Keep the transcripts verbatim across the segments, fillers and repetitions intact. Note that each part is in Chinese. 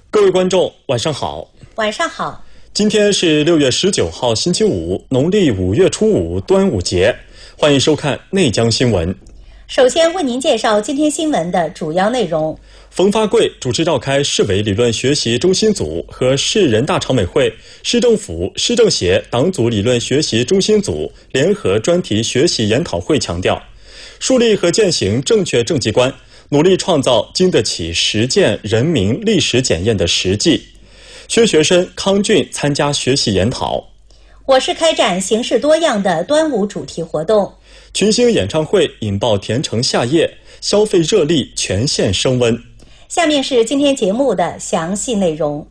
各位观众，晚上好。 晚上好。 今天是六月十九号，星期五，农历五月初五，端午节。欢迎收看内江新闻。 首先为您介绍今天新闻的主要内容。 冯发贵主持召开市委理论学习中心组和市人大常委会、市政府、市政协党组理论学习中心组联合专题学习研讨会，强调树立和践行正确政绩观，努力创造经得起实践人民历史检验的实际。薛学深、康俊参加学习研讨。 我市开展形式多样的端午主题活动。 群星演唱会引爆甜橙夏夜，消费热力全线升温。 下面是今天节目的详细内容。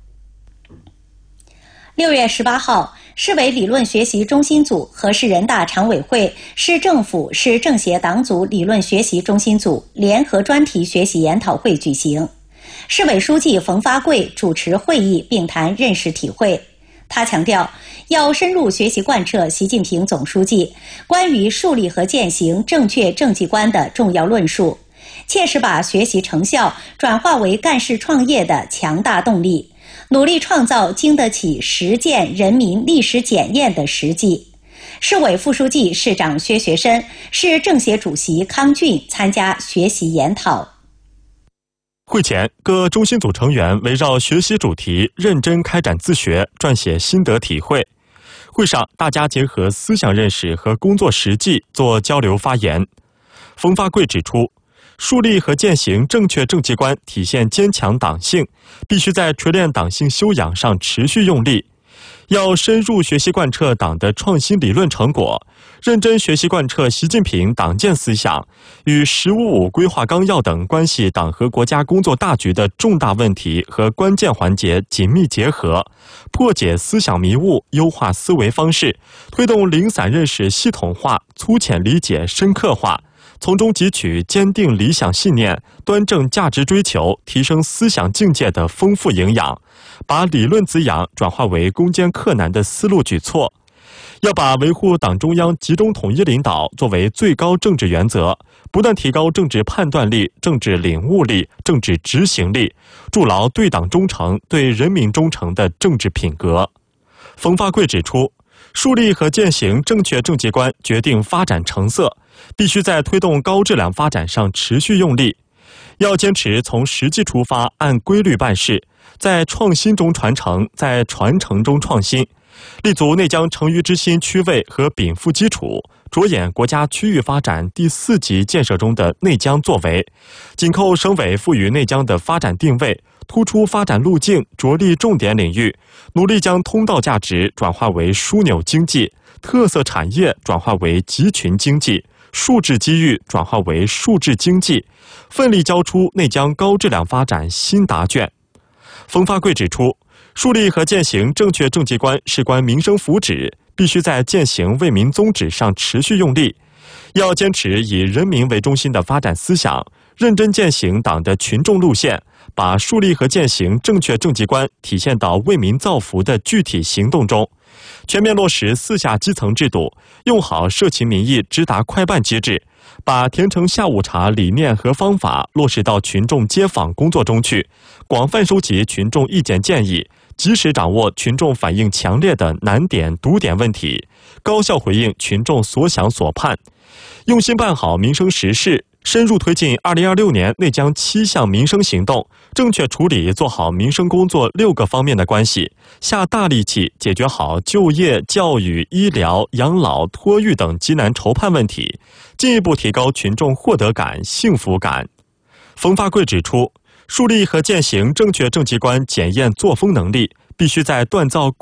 六月十八号，市委理论学习中心组和市人大常委会、市政府、市政协党组理论学习中心组联合专题学习研讨会举行。市委书记冯发贵主持会议并谈认识体会。他强调，要深入学习贯彻习近平总书记关于树立和践行正确政绩观的重要论述，切实把学习成效转化为干事创业的强大动力，努力创造经得起实践人民历史检验的实际。市委副书记、市长薛学深、市政协主席康俊参加学习研讨。 会前，各中心组成员围绕学习主题认真开展自学，撰写心得体会。会上，大家结合思想认识和工作实际做交流发言。冯发贵指出，树立和践行正确政绩观体现坚强党性，必须在锤炼党性修养上持续用力。要深入学习贯彻党的创新理论成果，认真学习贯彻习近平党建思想与“十五五”规划纲要等关系党和国家工作大局的重大问题和关键环节紧密结合，破解思想迷雾，优化思维方式，推动零散认识系统化、粗浅理解深刻化，从中汲取坚定理想信念、端正价值追求、提升思想境界的丰富营养，把理论滋养转化为攻坚克难的思路举措。要把维护党中央集中统一领导作为最高政治原则，不断提高政治判断力、政治领悟力、政治执行力，筑牢对党忠诚、对人民忠诚的政治品格。冯发贵指出，树立和践行正确政绩观决定发展成色，必须在推动高质量发展上持续用力。要坚持从实际出发，按规律办事，在创新中传承，在传承中创新，立足内江成渝之心区位和禀赋基础，着眼国家区域发展第四级建设中的内江作为，紧扣省委赋予内江的发展定位，突出发展路径，着力重点领域，努力将通道价值转化为枢纽经济，特色产业转化为集群经济，数质机遇转化为数质经济，奋力交出内江高质量发展新答卷。冯发贵指出，树立和践行正确政绩观事关民生福祉，必须在践行为民宗旨上持续用力。要坚持以人民为中心的发展思想，认真践行党的群众路线，把树立和践行正确政绩观体现到为民造福的具体行动中，全面落实四下基层制度，用好社情民意直达快办机制，把甜橙下午茶理念和方法落实到群众接访工作中去，广泛收集群众意见建议，及时掌握群众反映强烈的难点堵点问题，高效回应群众所想所盼，用心办好民生实事，深入推进二零二六年内江七项民生行动，正确处理做好民生工作六个方面的关系，下大力气解决好就业、教育、医疗、养老、托育等急难愁盼问题，进一步提高群众获得感、幸福感。冯发贵指出，树立和践行正确政绩观检验作风能力，必须在锻造